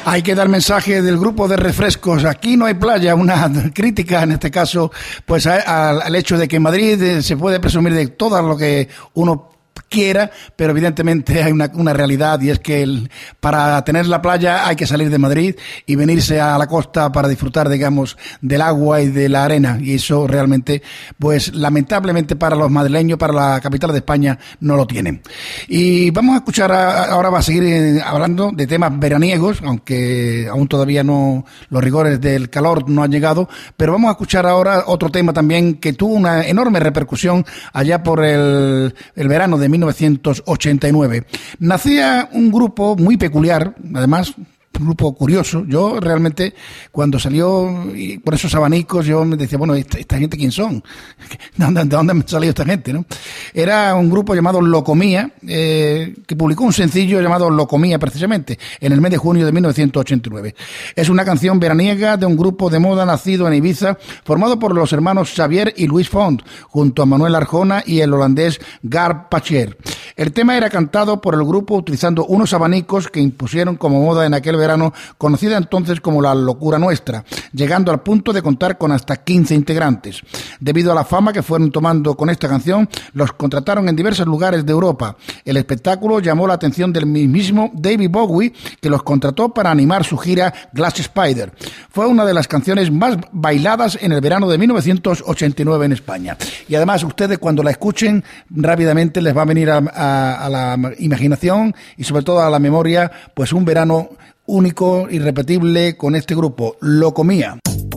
Hay que dar mensaje del grupo de refrescos. Aquí no hay playa, una crítica en este caso, pues al hecho de que en Madrid se puede presumir de todo lo que uno quiera, pero evidentemente hay una realidad, y es que para tener la playa hay que salir de Madrid y venirse a la costa para disfrutar, digamos, del agua y de la arena, y eso realmente, pues lamentablemente para los madrileños, para la capital de España, no lo tienen. Y vamos a escuchar, ahora va a seguir hablando de temas veraniegos, aunque aún todavía no, los rigores del calor no han llegado, pero vamos a escuchar ahora otro tema también que tuvo una enorme repercusión allá por el verano de 1989. Nacía un grupo muy peculiar, además, un grupo curioso. Yo realmente, cuando salió y por esos abanicos, yo me decía, bueno, ¿esta gente quién son? ¿De dónde ha salido esta gente, no? Era un grupo llamado Locomía, que publicó un sencillo llamado Locomía, precisamente, en el mes de junio de 1989. Es una canción veraniega de un grupo de moda nacido en Ibiza, formado por los hermanos Xavier y Luis Font, junto a Manuel Arjona y el holandés Gar Pacher. El tema era cantado por el grupo utilizando unos abanicos que impusieron como moda en aquel verano, conocida entonces como la Locura Nuestra, llegando al punto de contar con hasta 15 integrantes. Debido a la fama que fueron tomando con esta canción, los contrataron en diversos lugares de Europa. El espectáculo llamó la atención del mismísimo David Bowie, que los contrató para animar su gira Glass Spider. Fue una de las canciones más bailadas en el verano de 1989 en España. Y además, ustedes cuando la escuchen, rápidamente les va a venir a la imaginación y sobre todo a la memoria, pues un verano único, irrepetible, con este grupo, Locomía.